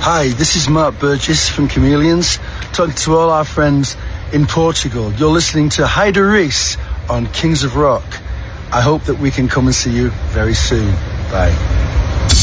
Hi, this is Mark Burgess from Chameleons, talking to all our friends in Portugal. You're listening to Haida Reese on Kings of Rock. I hope that we can come and see you very soon. Bye.